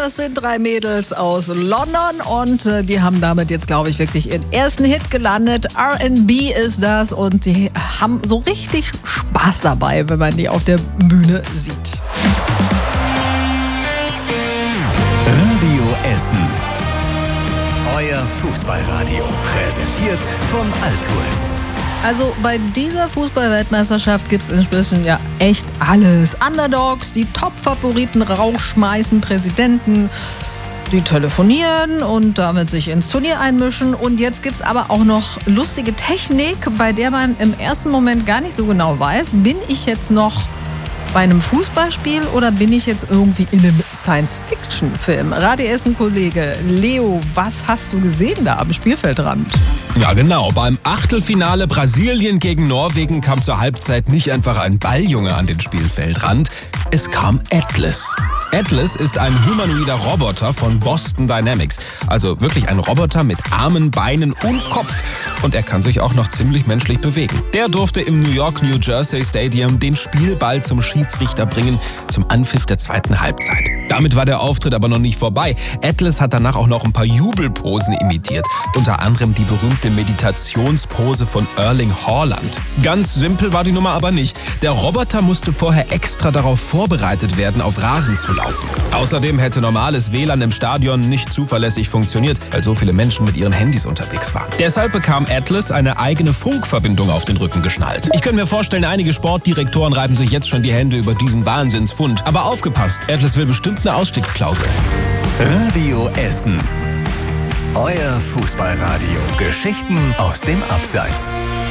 Das sind 3 Mädels aus London und die haben damit jetzt, glaube ich, wirklich ihren ersten Hit gelandet. R&B ist das und die haben so richtig Spaß dabei, wenn man die auf der Bühne sieht. Radio Essen. Euer Fußballradio. Präsentiert von Altours. Also bei dieser Fußball-Weltmeisterschaft gibt es inzwischen ja echt alles. Underdogs, die Top-Favoriten rausschmeißen, Präsidenten, die telefonieren und damit sich ins Turnier einmischen. Und jetzt gibt es aber auch noch lustige Technik, bei der man im ersten Moment gar nicht so genau weiß, bin ich jetzt noch bei einem Fußballspiel oder bin ich jetzt irgendwie in einem Science-Fiction-Film? Radio Essen-Kollege Leo, was hast du gesehen da am Spielfeldrand? Ja genau, beim Achtelfinale Brasilien gegen Norwegen kam zur Halbzeit nicht einfach ein Balljunge an den Spielfeldrand, es kam Atlas. Atlas ist ein humanoider Roboter von Boston Dynamics. Also wirklich ein Roboter mit Armen, Beinen und Kopf. Und er kann sich auch noch ziemlich menschlich bewegen. Der durfte im New York New Jersey Stadium den Spielball zum Schiedsrichter bringen, zum Anpfiff der zweiten Halbzeit. Damit war der Auftritt aber noch nicht vorbei. Atlas hat danach auch noch ein paar Jubelposen imitiert. Unter anderem die berühmte Meditationspose von Erling Haaland. Ganz simpel war die Nummer aber nicht. Der Roboter musste vorher extra darauf vorbereitet werden, auf Rasen zu laufen. Außerdem hätte normales WLAN im Stadion nicht zuverlässig funktioniert, weil so viele Menschen mit ihren Handys unterwegs waren. Deshalb bekam Atlas eine eigene Funkverbindung auf den Rücken geschnallt. Ich könnte mir vorstellen, einige Sportdirektoren reiben sich jetzt schon die Hände über diesen Wahnsinnsfund. Aber aufgepasst, Atlas will bestimmt eine Ausstiegsklausel. Radio Essen. Euer Fußballradio. Geschichten aus dem Abseits.